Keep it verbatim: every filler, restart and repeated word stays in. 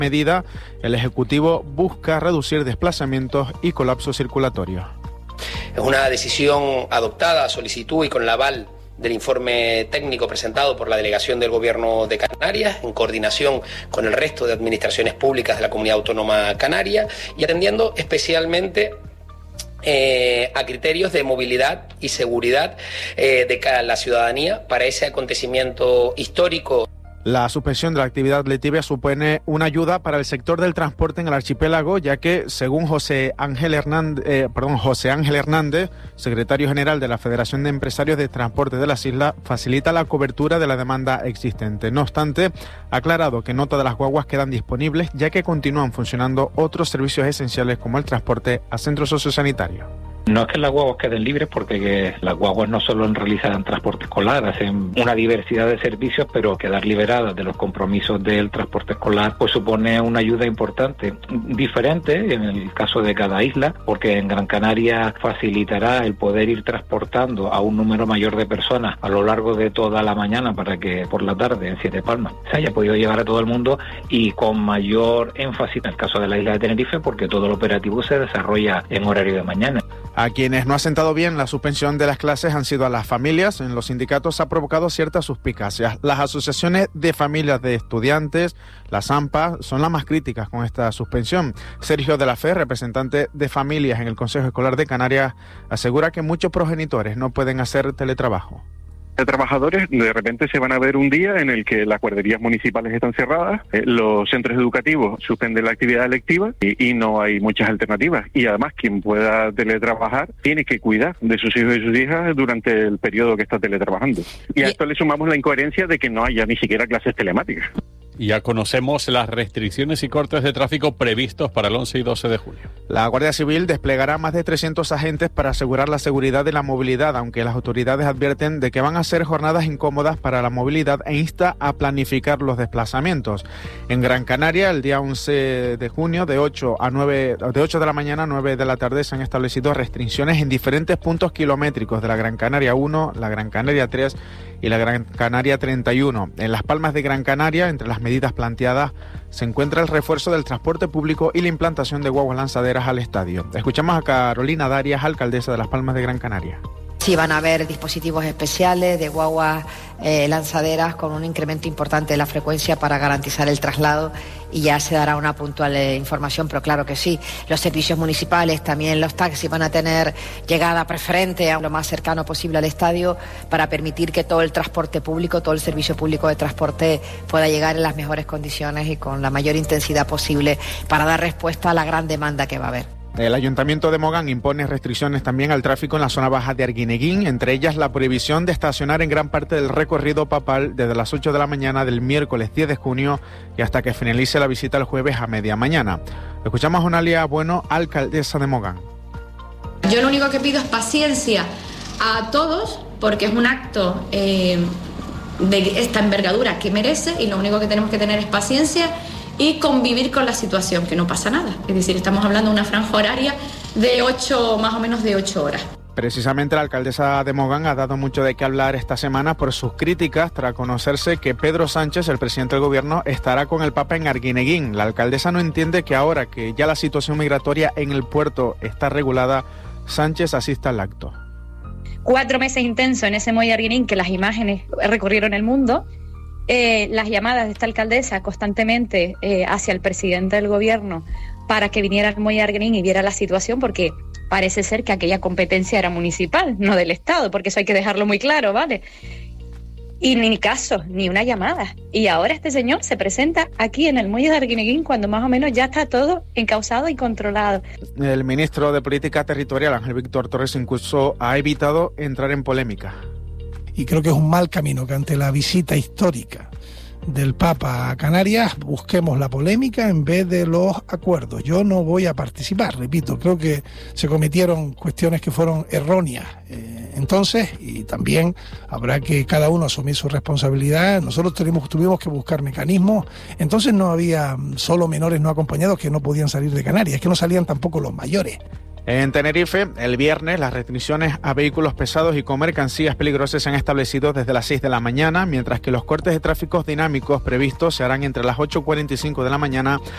medida, el Ejecutivo busca reducir desplazamientos y colapso circulatorio. Es una decisión adoptada a solicitud y con el aval del informe técnico presentado por la Delegación del Gobierno de Canarias, en coordinación con el resto de administraciones públicas de la Comunidad Autónoma Canaria y atendiendo especialmente Eh, a criterios de movilidad y seguridad eh, de la ciudadanía para ese acontecimiento histórico. La suspensión de la actividad letiva supone una ayuda para el sector del transporte en el archipiélago, ya que, según José Ángel Hernández, eh, perdón, José Ángel Hernández, secretario general de la Federación de Empresarios de Transporte de las Islas, facilita la cobertura de la demanda existente. No obstante, ha aclarado que no todas las guaguas quedan disponibles, ya que continúan funcionando otros servicios esenciales como el transporte a centros sociosanitarios. No es que las guaguas queden libres, porque las guaguas no solo realizan transporte escolar, hacen una diversidad de servicios, pero quedar liberadas de los compromisos del transporte escolar pues supone una ayuda importante, diferente en el caso de cada isla, porque en Gran Canaria facilitará el poder ir transportando a un número mayor de personas a lo largo de toda la mañana para que por la tarde en Siete Palmas se haya podido llevar a todo el mundo, y con mayor énfasis en el caso de la isla de Tenerife, porque todo el operativo se desarrolla en horario de mañana. A quienes no ha sentado bien la suspensión de las clases han sido a las familias. En los sindicatos ha provocado ciertas suspicacias. Las asociaciones de familias de estudiantes, las AMPA, son las más críticas con esta suspensión. Sergio de la Fe, representante de familias en el Consejo Escolar de Canarias, asegura que muchos progenitores no pueden hacer teletrabajo. De trabajadores de repente se van a ver un día en el que las guarderías municipales están cerradas, eh, los centros educativos suspenden la actividad electiva y, y no hay muchas alternativas. Y además quien pueda teletrabajar tiene que cuidar de sus hijos y sus hijas durante el periodo que está teletrabajando. Y a esto le sumamos la incoherencia de que no haya ni siquiera clases telemáticas. Y ya conocemos las restricciones y cortes de tráfico previstos para el once y doce de julio. La Guardia Civil desplegará más de trescientos agentes para asegurar la seguridad y la movilidad, aunque las autoridades advierten de que van a ser jornadas incómodas para la movilidad e insta a planificar los desplazamientos. En Gran Canaria, el día once de junio, de ocho a nueve, de ocho de la mañana a nueve de la tarde, se han establecido restricciones en diferentes puntos kilométricos de la Gran Canaria uno, la Gran Canaria tres y la Gran Canaria treinta y uno. En Las Palmas de Gran Canaria, entre las medidas planteadas, se encuentra el refuerzo del transporte público y la implantación de guaguas lanzaderas al estadio. Escuchamos a Carolina Darias, alcaldesa de Las Palmas de Gran Canaria. Sí, van a haber dispositivos especiales de guaguas eh, lanzaderas con un incremento importante de la frecuencia para garantizar el traslado, y ya se dará una puntual eh, información, pero claro que sí. Los servicios municipales, también los taxis, van a tener llegada preferente a lo más cercano posible al estadio para permitir que todo el transporte público, todo el servicio público de transporte pueda llegar en las mejores condiciones y con la mayor intensidad posible para dar respuesta a la gran demanda que va a haber. El Ayuntamiento de Mogán impone restricciones también al tráfico en la zona baja de Arguineguín, entre ellas la prohibición de estacionar en gran parte del recorrido papal desde las ocho de la mañana del miércoles diez de junio y hasta que finalice la visita el jueves a media mañana. Escuchamos a Onalia Bueno, alcaldesa de Mogán. Yo lo único que pido es paciencia a todos, porque es un acto eh, de esta envergadura que merece, y lo único que tenemos que tener es paciencia y convivir con la situación, que no pasa nada. Es decir, estamos hablando de una franja horaria de ocho, más o menos de ocho horas. Precisamente la alcaldesa de Mogán ha dado mucho de qué hablar esta semana por sus críticas tras conocerse que Pedro Sánchez, el presidente del gobierno, estará con el Papa en Arguineguín. La alcaldesa no entiende que ahora que ya la situación migratoria en el puerto está regulada, Sánchez asista al acto. Cuatro meses intensos en ese muelle Arguineguín, que las imágenes recorrieron el mundo. Eh, las llamadas de esta alcaldesa constantemente eh, hacia el presidente del gobierno para que viniera al muelle Arguineguín y viera la situación, porque parece ser que aquella competencia era municipal, no del Estado, porque eso hay que dejarlo muy claro, ¿vale? Y ni caso, ni una llamada. Y ahora este señor se presenta aquí en el muelle de Arguineguín cuando más o menos ya está todo encauzado y controlado. El ministro de Política Territorial, Ángel Víctor Torres Incurso, ha evitado entrar en polémica. Y creo que es un mal camino que ante la visita histórica del Papa a Canarias busquemos la polémica en vez de los acuerdos. Yo no voy a participar, repito, creo que se cometieron cuestiones que fueron erróneas eh, entonces, y también habrá que cada uno asumir su responsabilidad. Nosotros tenemos, tuvimos que buscar mecanismos. Entonces no había solo menores no acompañados que no podían salir de Canarias, es que no salían tampoco los mayores. En Tenerife, el viernes, las restricciones a vehículos pesados y con mercancías peligrosas se han establecido desde las seis de la mañana, mientras que los cortes de tráfico dinámicos previstos se harán entre las ocho cuarenta y cinco de la mañana